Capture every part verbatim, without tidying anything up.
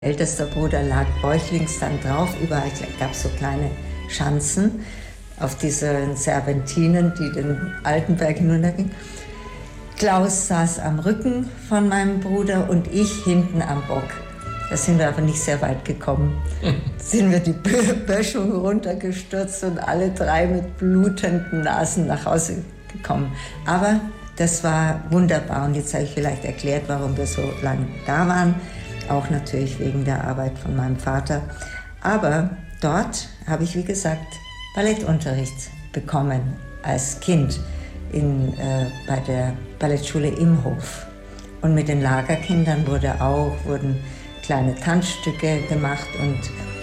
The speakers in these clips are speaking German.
Ältester Bruder lag bäuchlings dann drauf, überall gab es so kleine Schanzen auf diesen Serpentinen, die den Altenberg hinuntergingen. Klaus saß am Rücken von meinem Bruder und ich hinten am Bock. Da sind wir aber nicht sehr weit gekommen. Sind wir die Böschung runtergestürzt und alle drei mit blutenden Nasen nach Hause gekommen. Aber das war wunderbar und jetzt habe ich vielleicht erklärt, warum wir so lange da waren. Auch natürlich wegen der Arbeit von meinem Vater. Aber dort habe ich, wie gesagt, Ballettunterricht bekommen als Kind in, äh, bei der Ballettschule Imhof. Und mit den Lagerkindern wurde auch, wurden kleine Tanzstücke gemacht und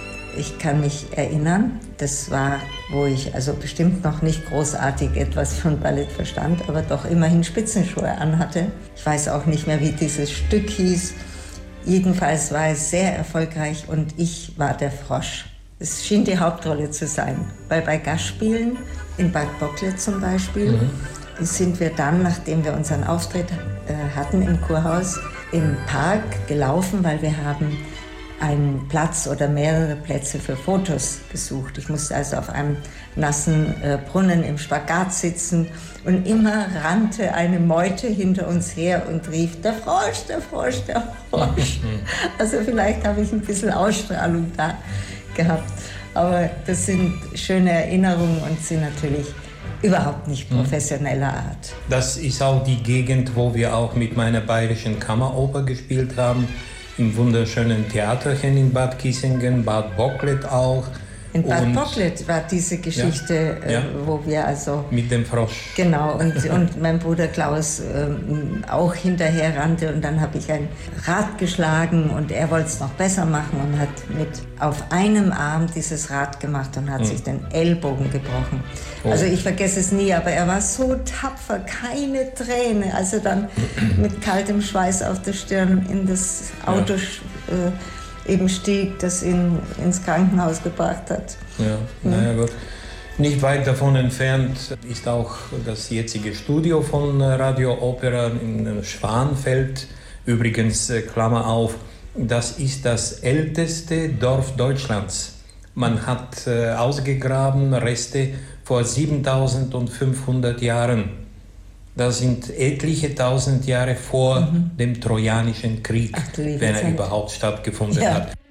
ich kann mich erinnern, das war, wo ich also bestimmt noch nicht großartig etwas von Ballett verstand, aber doch immerhin Spitzenschuhe anhatte. Ich weiß auch nicht mehr, wie dieses Stück hieß. Jedenfalls war es sehr erfolgreich und ich war der Frosch. Es schien die Hauptrolle zu sein, weil bei Gastspielen, in Bad Bocklet zum Beispiel, mhm. sind wir dann, nachdem wir unseren Auftritt äh, hatten im Kurhaus, im Park gelaufen, weil wir haben einen Platz oder mehrere Plätze für Fotos gesucht. Ich musste also auf einem nassen äh, Brunnen im Spagat sitzen und immer rannte eine Meute hinter uns her und rief, der Frosch, der Frosch, der Frosch. Also vielleicht habe ich ein bisschen Ausstrahlung da gehabt. Aber das sind schöne Erinnerungen und sind natürlich überhaupt nicht professioneller Art. Das ist auch die Gegend, wo wir auch mit meiner Bayerischen Kammeroper gespielt haben. Im wunderschönen Theaterchen in Bad Kissingen, Bad Bocklet auch. In Bad und, Bocklet war diese Geschichte, ja, ja. Äh, wo wir also... Mit dem Frosch. Genau, und, und mein Bruder Klaus ähm, auch hinterher rannte und dann habe ich ein Rad geschlagen und er wollte es noch besser machen und hat mit auf einem Arm dieses Rad gemacht und hat mhm. sich den Ellbogen gebrochen. Oh. Also ich vergesse es nie, aber er war so tapfer, keine Träne, als er dann mit kaltem Schweiß auf der Stirn in das Auto... Ja. Äh, eben stieg, das ihn ins Krankenhaus gebracht hat. Ja, naja gut. Nicht weit davon entfernt ist auch das jetzige Studio von Radio Opera in Schwanfeld. Übrigens, Klammer auf, das ist das älteste Dorf Deutschlands. Man hat äh, ausgegraben Reste vor siebentausendfünfhundert Jahren. Das sind etliche tausend Jahre vor mhm. dem Trojanischen Krieg, Ach, wenn er Zeit. überhaupt stattgefunden ja. hat.